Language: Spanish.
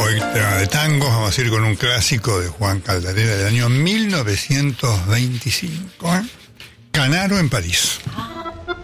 hoy tema de tangos, vamos a ir con un clásico de Juan Caldarera del año 1925, Canaro en París.